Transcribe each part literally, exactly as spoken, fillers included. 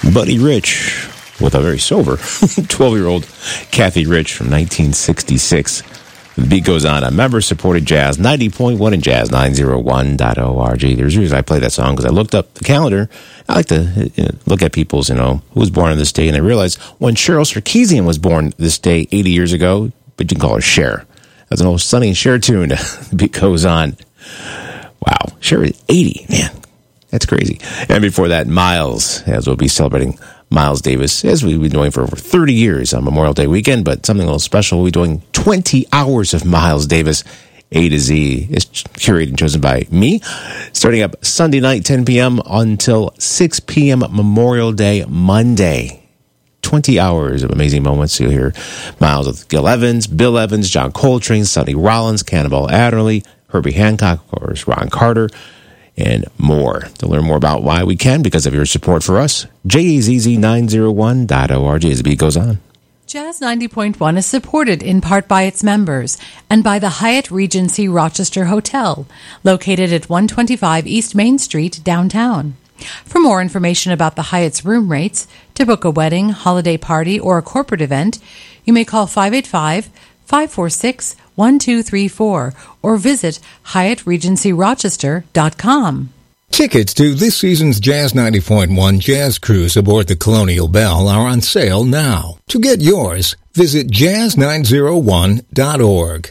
Buddy Rich with a very sober twelve-year-old Kathy Rich from nineteen sixty-six. The beat goes on. A member-supported Jazz ninety point one and Jazz nine oh one dot org. There's a reason I play that song because I looked up the calendar. I like to you know, look at people's, you know, who was born on this day, and I realized when Cheryl Sarkeesian was born this day eighty years ago, but you can call her Cher. That's an old Sonny and Cher tune. The beat goes on. Wow, Cher is eighty, man. That's crazy. And before that, Miles, as we'll be celebrating Miles Davis, as we've been doing for over thirty years on Memorial Day weekend, but something a little special. We'll be doing twenty hours of Miles Davis, A to Z. It's curated and chosen by me. Starting up Sunday night, ten p.m. until six p.m. Memorial Day Monday. twenty hours of amazing moments. You'll hear Miles with Gil Evans, Bill Evans, John Coltrane, Sonny Rollins, Cannonball Adderley, Herbie Hancock, of course, Ron Carter, and more. To learn more about why we can, because of your support for us, J A Z Z nine oh one dot org as the beat goes on. Jazz ninety point one is supported in part by its members and by the Hyatt Regency Rochester Hotel, located at one twenty-five East Main Street, downtown. For more information about the Hyatt's room rates, to book a wedding, holiday party, or a corporate event, you may call five eight five, five four six, one two three four or visit Hyatt Regency Rochester dot com. Tickets to this season's Jazz ninety point one Jazz Cruise aboard the Colonial Belle are on sale now. To get yours, visit jazz nine oh one dot org.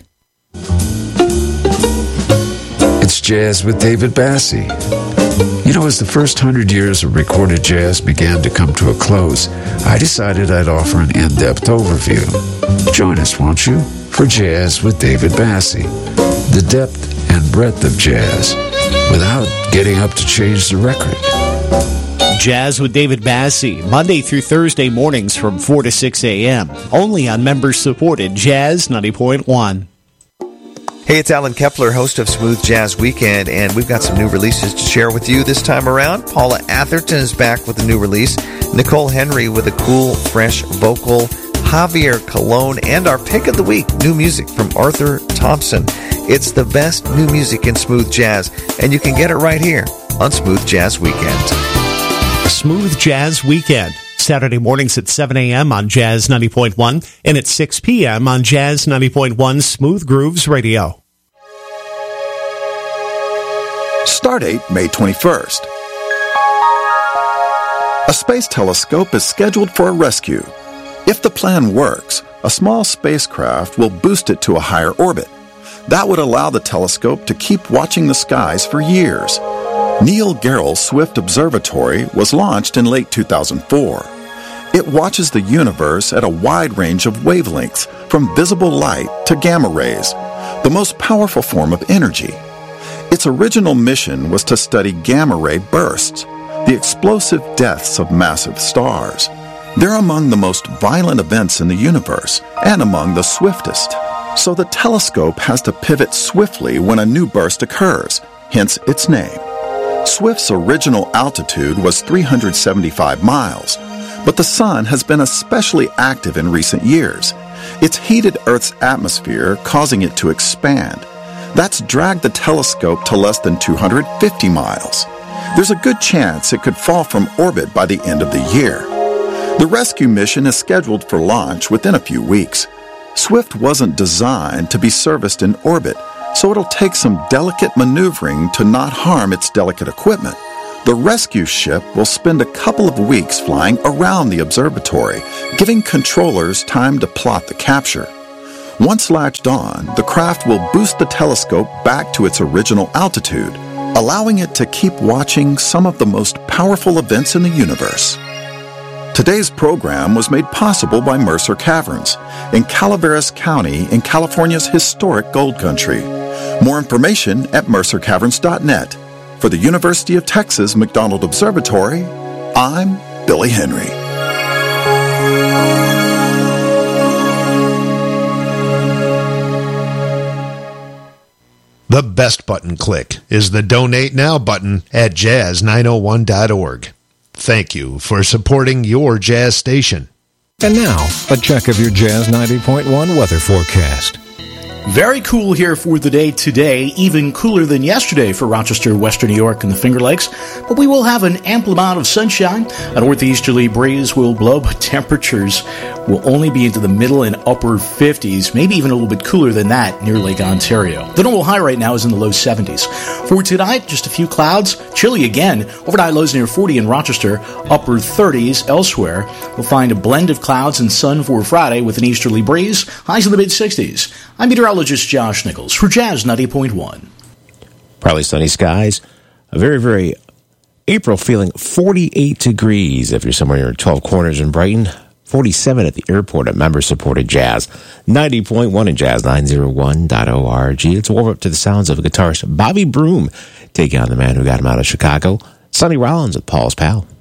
It's Jazz with David Bassie. You know, as the first hundred years of recorded jazz began to come to a close, I decided I'd offer an in-depth overview. Join us, won't you, for Jazz with David Bassie, the depth and breadth of jazz, without getting up to change the record. Jazz with David Bassie, Monday through Thursday mornings from four to six a.m., only on members-supported Jazz ninety point one. Hey, it's Alan Kepler, host of Smooth Jazz Weekend, and we've got some new releases to share with you this time around. Paula Atherton is back with a new release, Nicole Henry with a cool, fresh vocal, Javier Colon, and our pick of the week, new music from Arthur Thompson. It's the best new music in smooth jazz, and you can get it right here on Smooth Jazz Weekend. Smooth Jazz Weekend, Saturday mornings at seven a.m. on Jazz ninety point one and at six p.m. on Jazz ninety point one Smooth Grooves Radio. Stardate May twenty-first. A space telescope is scheduled for a rescue. If the plan works, a small spacecraft will boost it to a higher orbit. That would allow the telescope to keep watching the skies for years. Neil Gehrels Swift Observatory was launched in late two thousand four. It watches the universe at a wide range of wavelengths, from visible light to gamma rays, the most powerful form of energy. Its original mission was to study gamma ray bursts, the explosive deaths of massive stars. They're among the most violent events in the universe and among the swiftest. So the telescope has to pivot swiftly when a new burst occurs, hence its name. Swift's original altitude was three hundred seventy-five miles, but the sun has been especially active in recent years. It's heated Earth's atmosphere, causing it to expand. That's dragged the telescope to less than two hundred fifty miles. There's a good chance it could fall from orbit by the end of the year. The rescue mission is scheduled for launch within a few weeks. Swift wasn't designed to be serviced in orbit, so it'll take some delicate maneuvering to not harm its delicate equipment. The rescue ship will spend a couple of weeks flying around the observatory, giving controllers time to plot the capture. Once latched on, the craft will boost the telescope back to its original altitude, allowing it to keep watching some of the most powerful events in the universe. Today's program was made possible by Mercer Caverns in Calaveras County in California's historic gold country. More information at mercer caverns dot net. For the University of Texas McDonald Observatory, I'm Billy Henry. The best button click is the Donate Now button at jazz nine oh one dot org. Thank you for supporting your jazz station. And now, a check of your Jazz ninety point one weather forecast. Very cool here for the day today, even cooler than yesterday for Rochester, Western New York, and the Finger Lakes. But we will have an ample amount of sunshine. A northeasterly breeze will blow, but temperatures will only be into the middle and upper fifties, maybe even a little bit cooler than that near Lake Ontario. The normal high right now is in the low seventies. For tonight, just a few clouds, chilly again. Overnight lows near forty in Rochester, upper thirties elsewhere. We'll find a blend of clouds and sun for Friday with an easterly breeze, highs in the mid-sixties. I'm meteorologist Josh Nichols for Jazz ninety point one. Probably sunny skies. A very, very April feeling. forty-eight degrees if you're somewhere near twelve Corners in Brighton. forty-seven at the airport at member-supported Jazz. ninety point one in Jazz nine oh one dot org. Let's warm up to the sounds of guitarist Bobby Broom taking on the man who got him out of Chicago, Sonny Rollins with Paul's Pal.